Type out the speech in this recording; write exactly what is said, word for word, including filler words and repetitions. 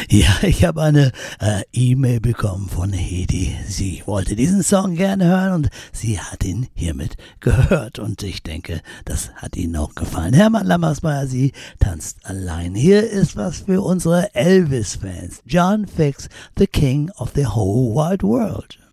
Ja, ich habe eine äh, E-Mail bekommen von Hedi. Sie wollte diesen Song gerne hören und sie hat ihn hiermit gehört. Und ich denke, das hat Ihnen auch gefallen. Hermann Lammersmeyer, sie tanzt allein. Hier ist was für unsere Elvis-Fans. John Fix, the King of the Whole Wide World.